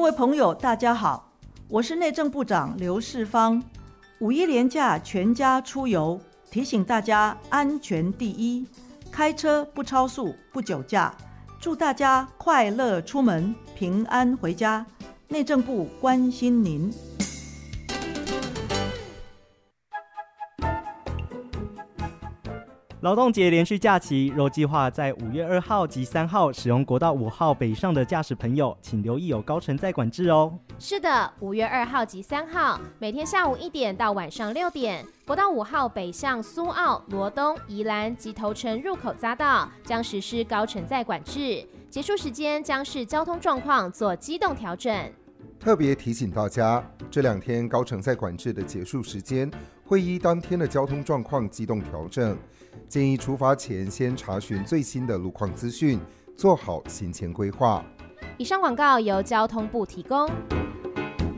位朋友大家好，我是内政部长刘世芳。五一连假全家出游，提醒大家安全第一，开车不超速不酒驾，祝大家快乐出门，平安回家。内政部关心您。 劳动节连续假期，若计划在5月2号及3号使用国道5号北上的驾驶朋友，请留意有高乘载管制哦。 是的，5月2号及3号，每天下午1点到晚上6点，国道5号北向苏澳、罗东、宜兰及头城入口匝道将实施高乘载管制，结束时间将视交通状况做机动调整。 特别提醒大家，这2天高乘载管制的结束时间会依当天的交通状况机动调整，建议出发前先查询最新的路况资讯，做好行前规划。 以上广告由交通部提供。